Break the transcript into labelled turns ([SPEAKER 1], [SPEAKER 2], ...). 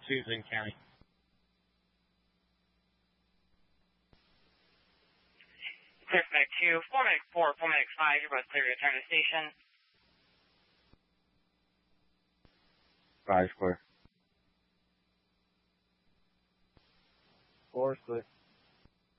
[SPEAKER 1] Susan County.
[SPEAKER 2] Clear for Medic 2, 4 Medic 4, 4 Medic 5, you're both clear to return to the station.
[SPEAKER 1] 5 clear.
[SPEAKER 3] 4 clear.